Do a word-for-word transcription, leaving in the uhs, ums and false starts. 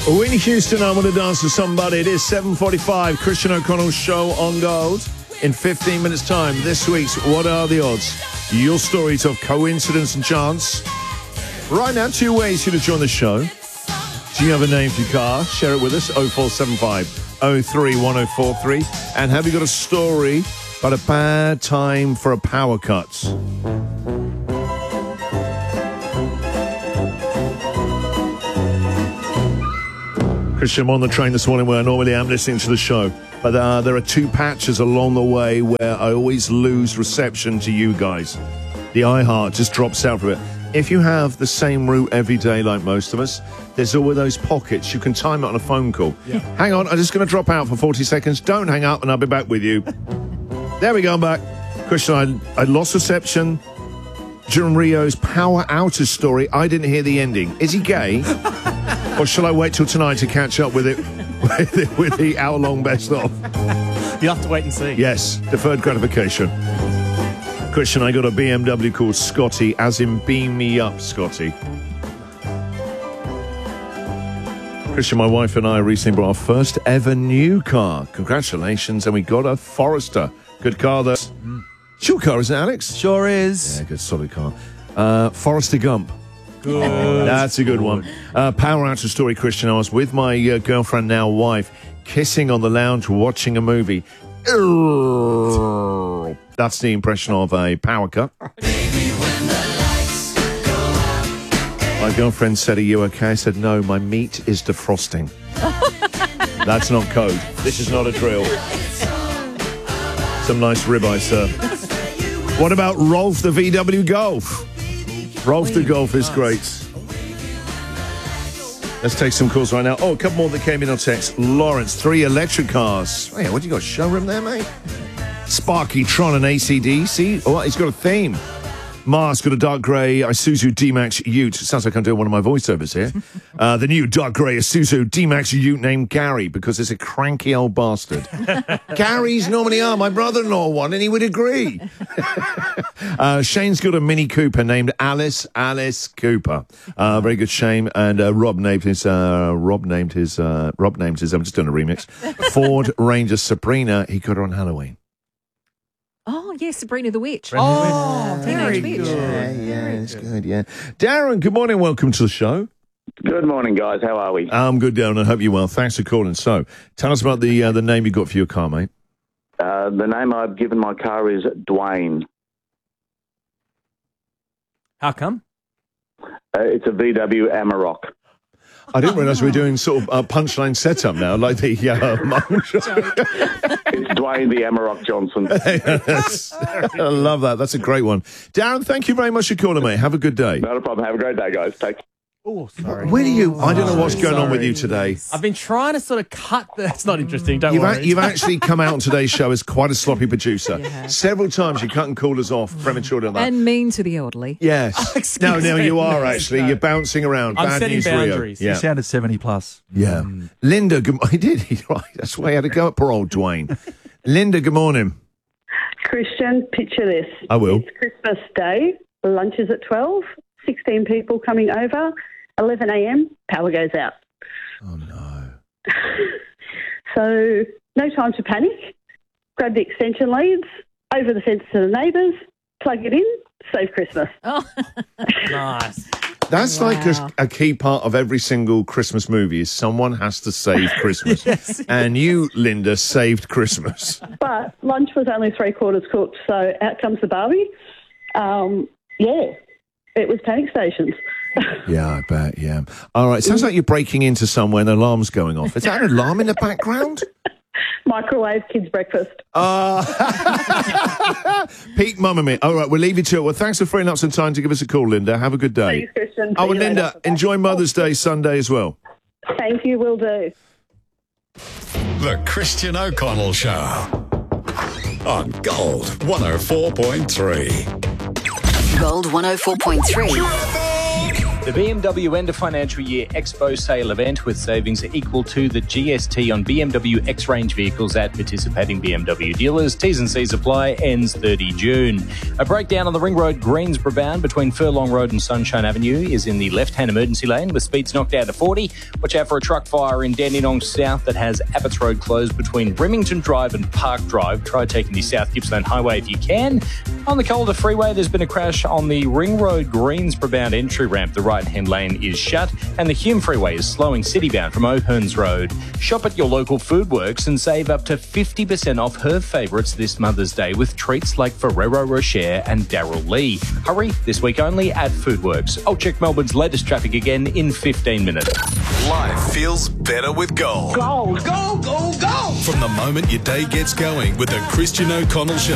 Whitney Houston, I Want to Dance with Somebody. It is seven forty-five, Christian O'Connell's show on Gold. In fifteen minutes' time, this week's What Are the Odds? Your stories of coincidence and chance. Right now, two ways for you to join the show. Do you have a name for your car? Share it with us, oh four seven five, oh three one oh four three. And have you got a story about a bad time for a power cut? Christian, I'm on the train this morning where I normally am listening to the show. But uh, there are two patches along the way where I always lose reception to you guys. The iHeart just drops out for it. If you have the same route every day like most of us, there's always those pockets. You can time it on a phone call. Yeah. Hang on, I'm just going to drop out for forty seconds. Don't hang up and I'll be back with you. There we go, I'm back. Christian, I, I lost reception during Rio's power outage story. I didn't hear the ending. Is he gay? Or shall I wait till tonight to catch up with it with, it, with the hour-long best-of? You'll have to wait and see. Yes, deferred gratification. Christian, I got a B M W called Scotty, as in beam me up, Scotty. Christian, my wife and I recently bought our first ever new car. Congratulations, and we got a Forester. Good car, though. Mm. It's your car, isn't it, Alex? Sure is. Yeah, good, solid car. Uh, Forester Gump. Good. That's a good one. Uh, power outage story, Christian. I was with my uh, girlfriend, now wife, kissing on the lounge, watching a movie. That's the impression of a power cut. Baby, when the lights go out. My girlfriend said, "Are you okay?" I said, "No, my meat is defrosting." That's not code. This is not a drill. Some nice ribeye, sir. What about Rolf the V W Golf? Rolf the Golf is great. Let's take some calls right now. Oh, a couple more that came in on text. Lawrence, three electric cars. Hey, what, you got a showroom there, mate? Sparky, Tron and A C D C. Oh, he's got a theme. Mars got a dark grey Isuzu D-Max Ute. Sounds like I'm doing one of my voiceovers here. Uh, the new dark grey Isuzu D-Max Ute named Gary because it's a cranky old bastard. Gary's normally are. My brother-in-law one, and he would agree. uh, Shane's got a Mini Cooper named Alice Alice Cooper. Uh, very good, Shane. And uh, Rob named his. Uh, Rob named his. Uh, Rob named his. I'm just doing a remix. Ford Ranger Sabrina. He got her on Halloween. Oh, yes, Sabrina the Witch. Oh, Teenage very Witch. good. Yeah, yeah, it's good, yeah. Darren, good morning. Welcome to the show. Good morning, guys. How are we? I'm good, Darren. I hope you're well. Thanks for calling. So, tell us about the uh, the name you got for your car, mate. Uh, the name I've given my car is Dwayne. How come? Uh, it's a V W Amarok. I didn't realise we were doing sort of a punchline setup now, like the uh, mum show. It's Dwayne the Amarok Johnson. Yes. I love that. That's a great one. Darren, thank you very much for calling, mate. Have a good day. Not a problem. Have a great day, guys. Take care. Oh, sorry. Where do you... I don't know what's Oh, going on with sorry. you today. I've been trying to sort of cut the... It's not interesting, don't You've, worry. a, you've actually come out on today's show as quite a sloppy producer. Yeah. Several times you cut and called us off prematurely on that. And mean to the elderly. Yes. Excuse no, no, me. you are No, actually. no. You're bouncing around. I'm Bad setting news, boundaries. Rio. You Yeah. sounded seventy plus. Yeah. Mm. Linda, good, I did. Right. That's why I had to go at poor old Dwayne. Linda, good morning. Christian, picture this. I will. It's Christmas Day. Lunch is at twelve. sixteen people coming over. eleven a.m. Power goes out. Oh, no. So no time to panic. Grab the extension leads, over the fence to the neighbours, plug it in, save Christmas. Oh, Nice. That's like Wow. a, a key part of every single Christmas movie is someone has to save Christmas. Yes. And you, Linda, saved Christmas. But lunch was only three quarters cooked, so out comes the Barbie. Um, yeah, it was panic stations. Yeah, I bet, yeah. All right, sounds like you're breaking into somewhere and an alarm's going off. Is that an alarm in the background? Microwave kids' breakfast. Uh, peak mummy me. All right, we'll leave you to it. Well, thanks for freeing up some time to give us a call, Linda. Have a good day. Thanks, Christian. Oh, See and you Linda, later. enjoy Mother's Day Sunday as well. Thank you, will do. The Christian O'Connell Show on Gold one oh four point three. Gold one oh four point three. The B M W End of Financial Year Expo Sale event with savings equal to the G S T on B M W X-Range vehicles at participating B M W dealers. T's and C's apply, ends thirtieth of June. A breakdown on the Ring Road Greensboro bound between Furlong Road and Sunshine Avenue is in the left-hand emergency lane with speeds knocked down to forty. Watch out for a truck fire in Dandenong South that has Abbots Road closed between Remington Drive and Park Drive. Try taking the South Gippsland Highway if you can. On the Calder Freeway, there's been a crash on the Ring Road Greensboro bound entry ramp. The right-hand lane is shut, and the Hume Freeway is slowing city-bound from O'Hearns Road. Shop at your local Foodworks and save up to fifty percent off her favourites this Mother's Day with treats like Ferrero Rocher and Daryl Lee. Hurry, this week only at Foodworks. I'll check Melbourne's latest traffic again in fifteen minutes. Life feels better with gold. Gold, go, go, go! From the moment your day gets going with the Christian O'Connell Show.